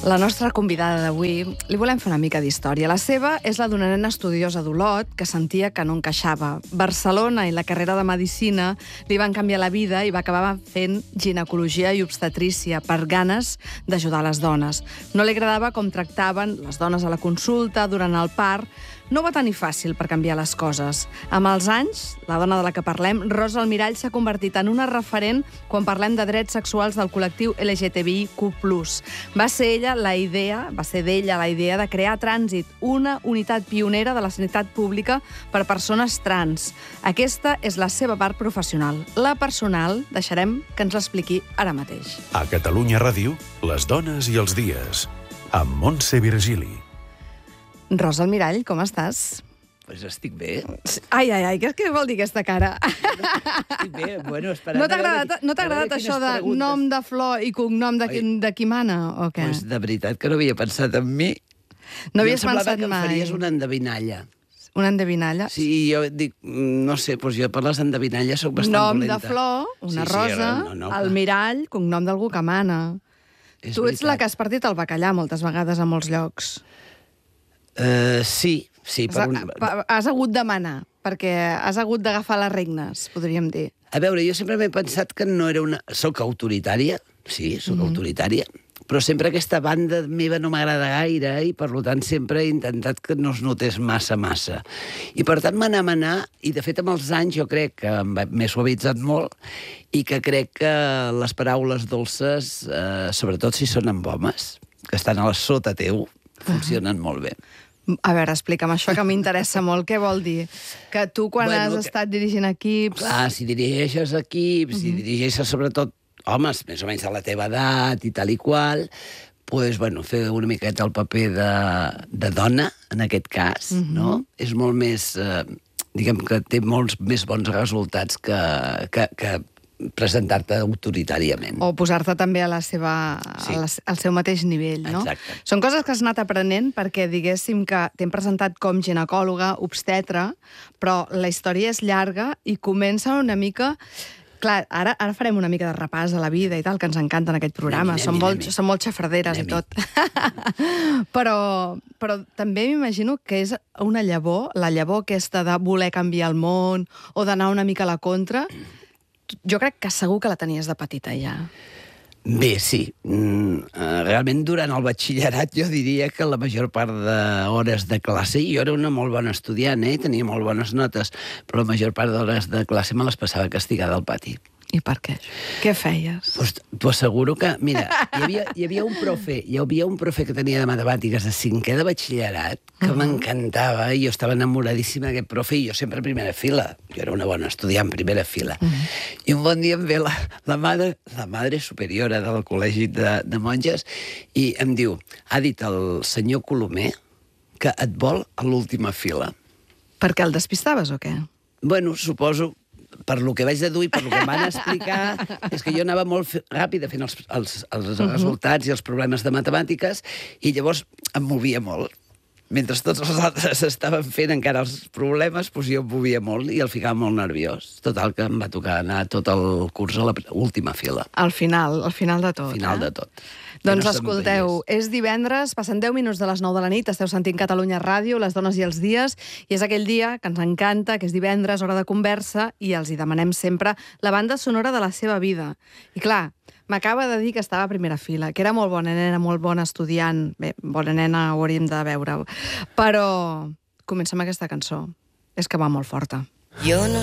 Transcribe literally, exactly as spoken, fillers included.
La nostra convidada d'avui li volem fer una mica d'història. La seva és la d'una nena estudiosa d'Olot que sentia que no encaixava. Barcelona i la carrera de Medicina li van canviar la vida i va acabar fent ginecologia i obstetrícia per ganes d'ajudar les dones. No li agradava com tractaven les dones a la consulta durant el part. No va tenir fàcil per canviar les coses. Amb els anys, la dona de la que parlem, Rosa Almirall, s'ha convertit en una referent quan parlem de drets sexuals del col·lectiu L G T B I Q plus. Va ser ella la idea, va ser d'ella la idea de crear Trànsit, una unitat pionera de la sanitat pública per persones trans. Aquesta és la seva part professional. La personal, deixarem que ens l'expliqui ara mateix. A Catalunya Ràdio, les dones i els dies, amb Montse Virgili. Rosa Almirall, com estàs? Pues estic bé. Ai, ai, ai, què, què vol dir aquesta cara? Estic bé, bueno, esperant... No t'ha agradat, no t'ha agradat això de preguntes. Nom de flor i cognom de, de qui mana, o què? Pues de veritat que no havia pensat en mi. No havies pensat mai. Em semblava que em faries una endevinalla. Una endevinalla? Sí, jo dic, no sé, doncs jo per les endevinalles soc bastant Nom dolenta. Nom de flor, una sí, rosa, sí, no, no, Almirall, cognom d'algú que mana. És tu ets veritat. La que has partit el bacallà moltes vegades a molts llocs. Uh, sí, sí. Per un... Has hagut de manar, perquè has hagut d'agafar les regnes, podríem dir. A veure, jo sempre m'he pensat que no era una... Soc autoritària, sí, soc mm-hmm. autoritària, però sempre aquesta banda meva no m'agrada gaire i, per tant, sempre he intentat que no es notés massa, massa. I, per tant, manar, manar, i, de fet, amb els anys jo crec que m'he suavitzat molt i que crec que les paraules dolces, eh, sobretot si són amb homes, que estan a la sota teu, funcionen uh-huh. molt bé. A veure, explica'm això que m'interessa molt. Què vol dir? Que tu, quan bueno, has que... estat dirigint equips... Clar, si dirigeixes equips, uh-huh. si dirigeixes sobretot homes, més o menys de la teva edat i tal i qual, pues, bueno, fer una miqueta el paper de, de dona, en aquest cas, uh-huh. no? És molt més... Eh, diguem que té molts més bons resultats que... que, que presentar-te autoritàriament. O posar-te també a la seva, sí. a la, al seu mateix nivell, no? Exacte. Són coses que has anat aprenent perquè, diguéssim, que t'hem presentat com ginecòloga, obstetra, però la història és llarga i comença una mica... Clar, ara, ara farem una mica de repàs a la vida i tal, que ens encanta en aquest programa. Anem, som, anem, molt, anem. Som molt xafarderes anem. I tot. però, però també m'imagino que és una llavor, la llavor aquesta de voler canviar el món o d'anar una mica a la contra... Jo crec que segur que la tenies de petita, ja. Bé, sí. Mm, realment, durant el batxillerat, jo diria que la major part d'hores de classe, jo era una molt bona estudiant, eh? Tenia molt bones notes, però la major part d'hores de classe me les passava castigada al pati. I per què? Què feies? Pues, t'ho asseguro que, mira, hi havia, hi havia un profe, hi havia un profe que tenia de matemàtiques de cinquè de batxillerat, que uh-huh. m'encantava, i jo estava enamoradíssima d'aquest profe, i jo sempre a primera fila. Jo era una bona estudiant, primera fila. Uh-huh. I un bon dia em ve la, la, madre, la madre superiora del col·legi de, de monges i em diu, ha dit el senyor Colomer que et vol a l'última fila. Perquè el despistaves o què? Bueno, suposo... per lo que vaig deduir, per lo que em van explicar, és que jo anava molt ràpida fent els, els, els uh-huh. resultats i els problemes de matemàtiques, i llavors em movia molt. Mentre tots els altres estaven fent encara els problemes, doncs jo em movia molt i el ficava molt nerviós. Total, que em va tocar anar tot el curs a l'última fila. Al final, al final de tot. Al final eh? de tot. Doncs no escolteu, és divendres, passen deu minuts de les nou de la nit, esteu sentint Catalunya Ràdio, les dones i els dies, i és aquell dia que ens encanta, que és divendres, hora de conversa, i els hi demanem sempre la banda sonora de la seva vida. I clar, m'acaba de dir que estava a primera fila, que era molt bona nena, molt bona estudiant. Bé, bona nena ho hauríem de veure. Però comença amb aquesta cançó. És que va molt forta. Yo no